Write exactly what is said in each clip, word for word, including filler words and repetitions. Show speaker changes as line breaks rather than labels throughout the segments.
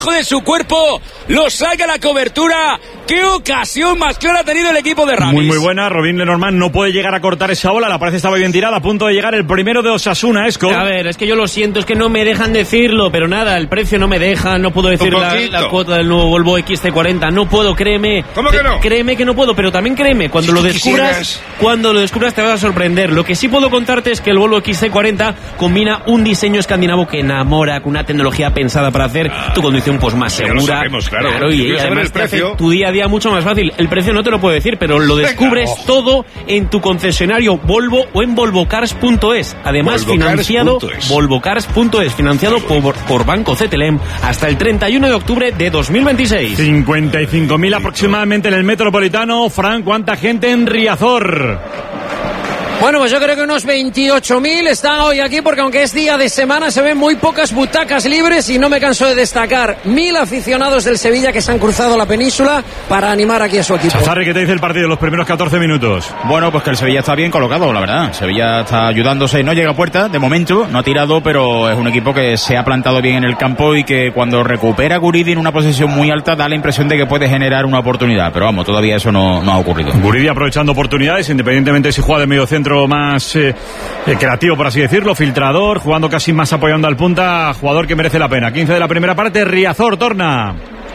de su cuerpo, lo saca la cobertura. ¡Qué ocasión más clara ha tenido el equipo de Ramis!
Muy muy buena, Robin Lenormand no puede llegar a cortar esa bola, la parece estaba bien tirada, a punto de llegar el primero de Osasuna, Esco.
A ver, es que yo lo siento, es que no me dejan decirlo, pero nada, el precio no me deja, no puedo decir la, la cuota del nuevo Volvo X C cuarenta, no puedo, créeme.
¿Cómo que no?
Créeme que no puedo, pero también créeme, cuando
si
lo descubras,
quisieras.
cuando lo descubras te vas a sorprender. Lo que sí puedo contarte es que el Volvo X C cuarenta combina un diseño escandinavo que enamora, con una tecnología pensada para hacer ah, tu conducción pues más segura.
Ya lo sabemos, claro.
claro y, y además
el
te hace
precio.
tu día a día mucho más fácil. El precio no te lo puedo decir, pero lo descubres Venga, oh. todo en tu concesionario Volvo o en volvocars punto es. Además, Volvo financiado volvocars punto es, financiado por, por Banco C T L M hasta el treinta y uno de octubre de dos mil veintiséis.
cincuenta y cinco mil aproximadamente en el Metropolitano. Fran, ¿cuánta gente en Riazor?
Bueno, pues yo creo que unos veintiocho mil están hoy aquí, porque aunque es día de semana se ven muy pocas butacas libres y no me canso de destacar mil aficionados del Sevilla que se han cruzado la península para animar aquí a su equipo.
Chazarri, ¿qué te dice el partido los primeros catorce minutos?
Bueno, pues que el Sevilla está bien colocado, la verdad. Sevilla está ayudándose, no llega a puerta de momento, no ha tirado, pero es un equipo que se ha plantado bien en el campo y que cuando recupera Guridi en una posición muy alta da la impresión de que puede generar una oportunidad, pero vamos, todavía eso no, no ha ocurrido.
Guridi aprovechando oportunidades, independientemente si juega de medio centro más eh, eh, creativo, por así decirlo, filtrador, jugando casi más apoyando al punta, jugador que merece la pena. quince de la primera parte, Riazor torna.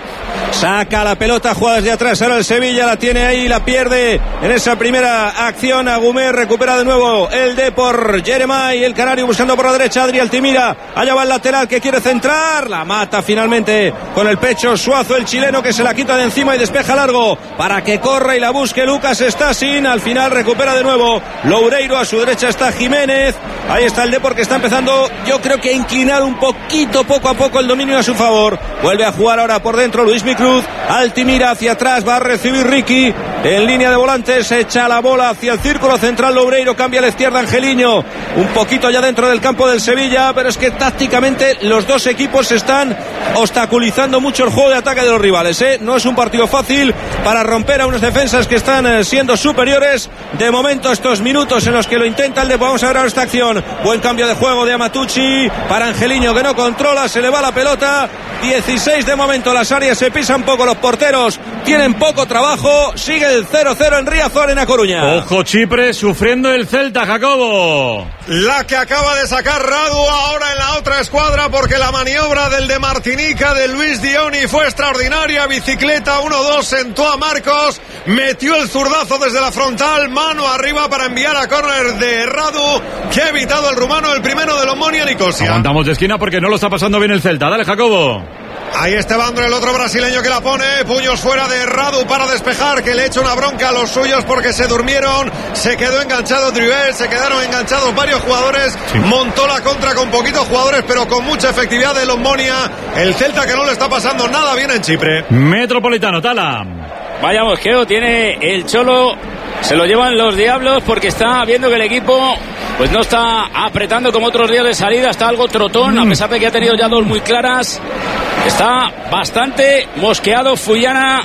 Saca la pelota, juega desde atrás, ahora el Sevilla la tiene ahí, la pierde en esa primera acción. Agumé recupera de nuevo el Depor, Jeremai, el canario buscando por la derecha, Adri Altimira, allá va el lateral que quiere centrar, la mata finalmente con el pecho Suazo, el chileno, que se la quita de encima y despeja largo para que corra y la busque Lucas Stasin. Al final recupera de nuevo Loureiro, a su derecha está Jiménez, ahí está el Depor que está empezando, yo creo que a inclinar un poquito, poco a poco el dominio a su favor. Vuelve a jugar ahora por dentro Luis Cruz, Altimira hacia atrás, va a recibir Ricky en línea de volantes, echa la bola hacia el círculo central, Loureiro cambia a la izquierda, Angeliño un poquito ya dentro del campo del Sevilla, pero es que tácticamente los dos equipos están obstaculizando mucho el juego de ataque de los rivales, ¿eh? No es un partido fácil para romper a unas defensas que están eh, siendo superiores. De momento estos minutos en los que lo intenta el de, vamos a ver ahora esta acción, buen cambio de juego de Amatucci para Angeliño, que no controla, se le va la pelota, dieciséis de momento, las áreas se pisan poco, los porteros tienen poco trabajo, sigue el cero cero en Riazor, en A Coruña.
Ojo Chipre, sufriendo el Celta, Jacobo.
La que acaba de sacar Radu ahora en la otra escuadra, porque la maniobra del de Martinica, de Luis Dioni, fue extraordinaria. Bicicleta uno dos, sentó a Marcos, metió el zurdazo desde la frontal, mano arriba para enviar a córner de Radu, que ha evitado el rumano el primero del Omonia Nicosia.
Aguantamos de esquina porque no lo está pasando bien el Celta. Dale, Jacobo.
Ahí está Bandro, el otro brasileño que la pone, puños fuera de Radu para despejar, que le echa una bronca a los suyos porque se durmieron, se quedó enganchado Drivel, se quedaron enganchados varios jugadores, sí. Montó la contra con poquitos jugadores pero con mucha efectividad de Omonia, el Celta que no le está pasando nada bien en Chipre.
Metropolitano, Tala.
Vaya mosqueo tiene el Cholo, se lo llevan los diablos porque está viendo que el equipo pues no está apretando como otros días de salida, está algo trotón, mm. a pesar de que ha tenido ya dos muy claras, está bastante mosqueado Fullana.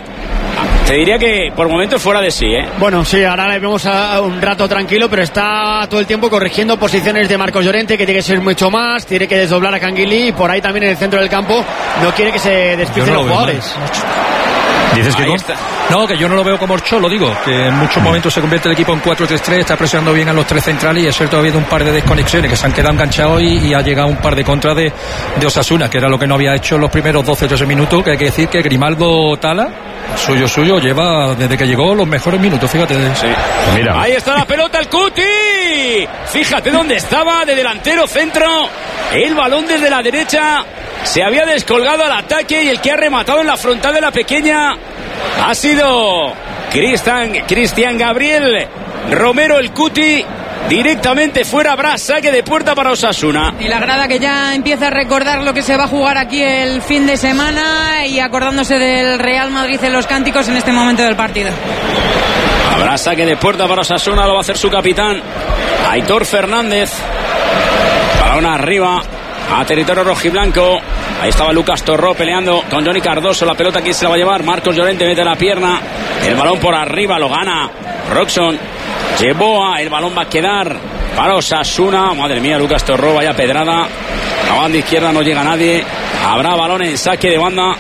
Te diría que por momentos fuera de sí, ¿eh?
Bueno, sí, ahora le vemos a un rato tranquilo, pero está todo el tiempo corrigiendo posiciones de Marcos Llorente, que tiene que ser mucho más, tiene que desdoblar a Canguilí, y por ahí también en el centro del campo no quiere que se despisten no los jugadores.
¿Dices que
no? Que yo no lo veo como el Cholo, digo, que en muchos momentos se convierte el equipo en cuatro tres tres, está presionando bien a los tres centrales y es cierto que ha habido un par de desconexiones que se han quedado enganchados y, y ha llegado un par de contras de, de Osasuna, que era lo que no había hecho en los primeros doce trece minutos, que hay que decir que Grimaldo Tala, suyo suyo, lleva desde que llegó los mejores minutos, fíjate.
Sí. Mira. Ahí está la pelota, el Cuti, fíjate dónde estaba, de delantero centro, el balón desde la derecha, se había descolgado al ataque y el que ha rematado en la frontal de la pequeña ha sido Cristian, Cristian Gabriel Romero, el Cuti, directamente fuera, habrá saque de puerta para Osasuna.
Y la grada que ya empieza a recordar lo que se va a jugar aquí el fin de semana y acordándose del Real Madrid en los cánticos en este momento del partido.
Habrá saque de puerta para Osasuna, lo va a hacer su capitán Aitor Fernández. Balón arriba a territorio rojiblanco. Ahí estaba Lucas Torró peleando con Johnny Cardoso. La pelota, ¿quién se la va a llevar? Marcos Llorente mete la pierna. El balón por arriba lo gana Roxon. Yeboah, el balón va a quedar para Osasuna. Madre mía, Lucas Torró, vaya pedrada. La banda izquierda no llega nadie. Habrá balón en saque de banda